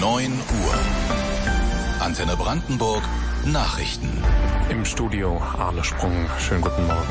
9 Uhr. Antenne Brandenburg, Nachrichten. Im Studio Arne Sprung. Schönen guten Morgen.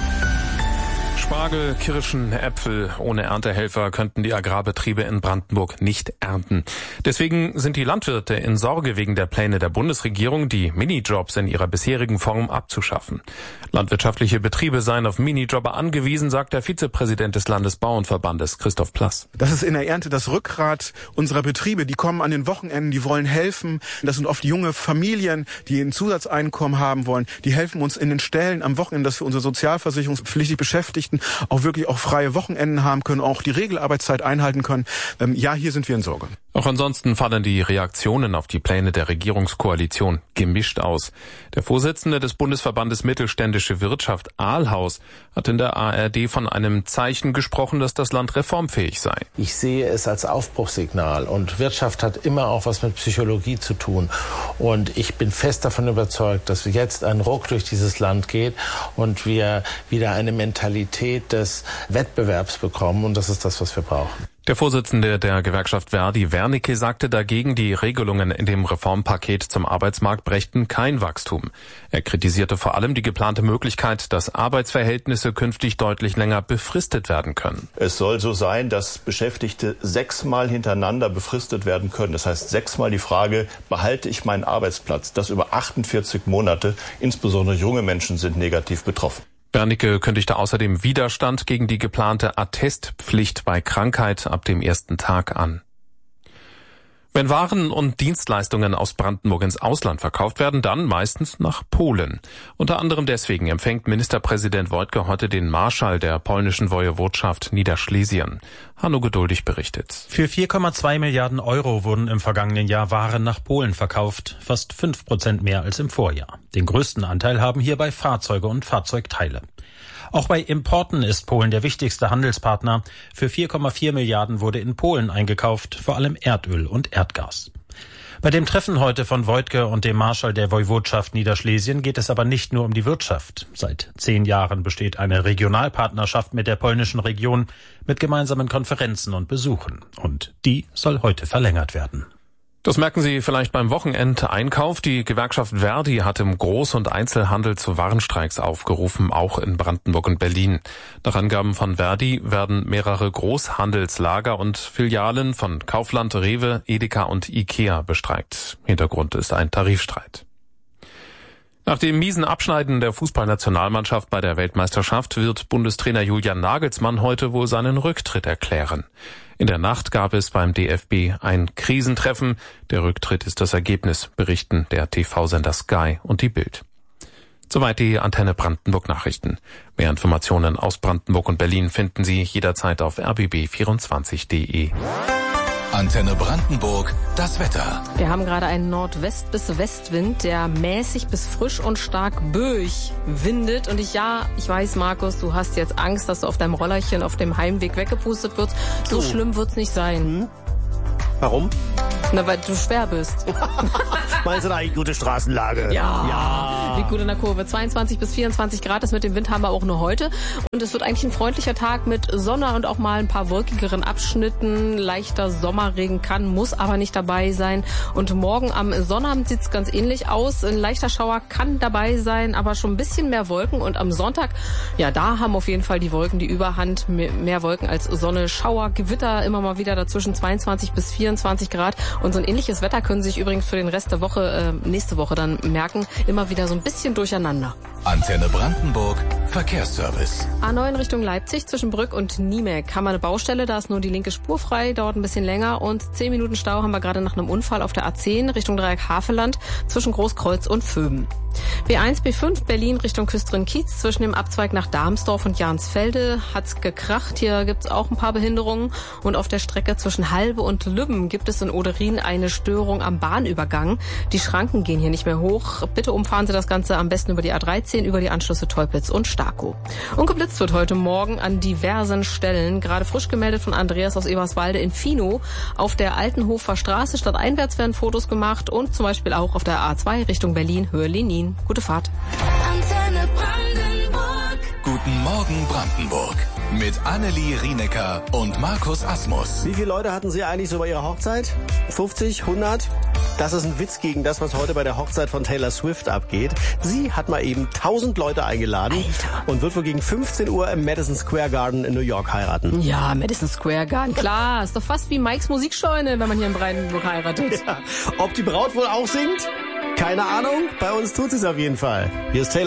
Spargel, Kirschen, Äpfel. Ohne Erntehelfer könnten die Agrarbetriebe in Brandenburg nicht ernten. Deswegen sind die Landwirte in Sorge wegen der Pläne der Bundesregierung, die Minijobs in ihrer bisherigen Form abzuschaffen. Landwirtschaftliche Betriebe seien auf Minijobber angewiesen, sagt der Vizepräsident des Landesbauernverbandes, Christoph Plass. Das ist in der Ernte das Rückgrat unserer Betriebe. Die kommen an den Wochenenden, die wollen helfen. Das sind oft junge Familien, die ein Zusatzeinkommen haben wollen. Die helfen uns in den Stellen am Wochenende, dass wir unsere sozialversicherungspflichtig Beschäftigten auch wirklich auch freie Wochenenden haben können, auch die Regelarbeitszeit einhalten können. Ja, hier sind wir in Sorge. Auch ansonsten fallen die Reaktionen auf die Pläne der Regierungskoalition gemischt aus. Der Vorsitzende des Bundesverbandes Mittelständische Wirtschaft, Ahlhaus, hat in der ARD von einem Zeichen gesprochen, dass das Land reformfähig sei. Ich sehe es als Aufbruchssignal, und Wirtschaft hat immer auch was mit Psychologie zu tun. Und ich bin fest davon überzeugt, dass jetzt ein Ruck durch dieses Land geht und wir wieder eine Mentalität des Wettbewerbs bekommen, und das ist das, was wir brauchen. Der Vorsitzende der Gewerkschaft Verdi, Wernicke, sagte dagegen, die Regelungen in dem Reformpaket zum Arbeitsmarkt brächten kein Wachstum. Er kritisierte vor allem die geplante Möglichkeit, dass Arbeitsverhältnisse künftig deutlich länger befristet werden können. Es soll so sein, dass Beschäftigte 6-mal hintereinander befristet werden können. Das heißt 6-mal die Frage, behalte ich meinen Arbeitsplatz? Das über 48 Monate. Insbesondere junge Menschen sind negativ betroffen. Wernicke kündigte außerdem Widerstand gegen die geplante Attestpflicht bei Krankheit ab dem ersten Tag an. Wenn Waren und Dienstleistungen aus Brandenburg ins Ausland verkauft werden, dann meistens nach Polen. Unter anderem deswegen empfängt Ministerpräsident Wojtke heute den Marschall der polnischen Wojewodschaft Niederschlesien. Hanno Geduldig berichtet. Für 4,2 Milliarden Euro wurden im vergangenen Jahr Waren nach Polen verkauft, fast 5% mehr als im Vorjahr. Den größten Anteil haben hierbei Fahrzeuge und Fahrzeugteile. Auch bei Importen ist Polen der wichtigste Handelspartner. Für 4,4 Milliarden wurde in Polen eingekauft, vor allem Erdöl und Erdgas. Bei dem Treffen heute von Wojtke und dem Marschall der Wojewodschaft Niederschlesien geht es aber nicht nur um die Wirtschaft. Seit 10 Jahren besteht eine Regionalpartnerschaft mit der polnischen Region mit gemeinsamen Konferenzen und Besuchen. Und die soll heute verlängert werden. Das merken Sie vielleicht beim Wochenendeinkauf. Die Gewerkschaft Verdi hat im Groß- und Einzelhandel zu Warnstreiks aufgerufen, auch in Brandenburg und Berlin. Nach Angaben von Verdi werden mehrere Großhandelslager und Filialen von Kaufland, Rewe, Edeka und Ikea bestreikt. Hintergrund ist ein Tarifstreit. Nach dem miesen Abschneiden der Fußballnationalmannschaft bei der Weltmeisterschaft wird Bundestrainer Julian Nagelsmann heute wohl seinen Rücktritt erklären. In der Nacht gab es beim DFB ein Krisentreffen. Der Rücktritt ist das Ergebnis, berichten der TV-Sender Sky und die Bild. Soweit die Antenne Brandenburg Nachrichten. Mehr Informationen aus Brandenburg und Berlin finden Sie jederzeit auf rbb24.de. Antenne Brandenburg, das Wetter. Wir haben gerade einen Nordwest- bis Westwind, der mäßig bis frisch und stark böig windet. Und ich weiß, Markus, du hast jetzt Angst, dass du auf deinem Rollerchen auf dem Heimweg weggepustet wirst. So schlimm wird's nicht sein. Warum? Na, weil du schwer bist. Meinst du eigentlich gute Straßenlage? Ja. Liegt gut in der Kurve. 22 bis 24 Grad, das mit dem Wind haben wir auch nur heute. Und es wird eigentlich ein freundlicher Tag mit Sonne und auch mal ein paar wolkigeren Abschnitten. Leichter Sommerregen muss aber nicht dabei sein. Und morgen am Sonnabend sieht's ganz ähnlich aus. Ein leichter Schauer kann dabei sein, aber schon ein bisschen mehr Wolken. Und am Sonntag, ja, da haben auf jeden Fall die Wolken die Überhand. Mehr Wolken als Sonne. Schauer, Gewitter immer mal wieder dazwischen 22 bis 24 Grad. Und so ein ähnliches Wetter können Sie sich übrigens für den Rest der Woche, nächste Woche dann merken. Immer wieder so ein bisschen durcheinander. Antenne Brandenburg, Verkehrsservice. A9 Richtung Leipzig zwischen Brück und Niemek haben wir eine Baustelle, da ist nur die linke Spur frei, dauert ein bisschen länger und 10 Minuten Stau haben wir gerade nach einem Unfall auf der A10 Richtung Dreieck Havelland zwischen Großkreuz und Vöben. B1, B5 Berlin Richtung Küstrin-Kiez zwischen dem Abzweig nach Darmsdorf und Jansfelde hat's gekracht. Hier gibt's auch ein paar Behinderungen und auf der Strecke zwischen Halbe und Lübben gibt es in Oderin eine Störung am Bahnübergang. Die Schranken gehen hier nicht mehr hoch. Bitte umfahren Sie das Ganze am besten über die A13, über die Anschlüsse Teupitz und Starkow. Und geblitzt wird heute Morgen an diversen Stellen. Gerade frisch gemeldet von Andreas aus Eberswalde in Finow. Auf der Altenhofer Straße stadteinwärts werden Fotos gemacht und zum Beispiel auch auf der A2 Richtung Berlin, Höhe Lenin. Gute Fahrt. Antenne Brandenburg. Guten Morgen Brandenburg. Mit Annelie Rienecker und Markus Asmus. Wie viele Leute hatten Sie eigentlich so bei Ihrer Hochzeit? 50? 100? Das ist ein Witz gegen das, was heute bei der Hochzeit von Taylor Swift abgeht. Sie hat mal eben 1000 Leute eingeladen. Alter. Und wird wohl gegen 15 Uhr im Madison Square Garden in New York heiraten. Ja, Madison Square Garden, klar. Ist doch fast wie Mikes Musikscheune, wenn man hier in Brandenburg heiratet. Ja. Ob die Braut wohl auch singt? Keine Ahnung. Bei uns tut sie es auf jeden Fall. Hier ist Taylor.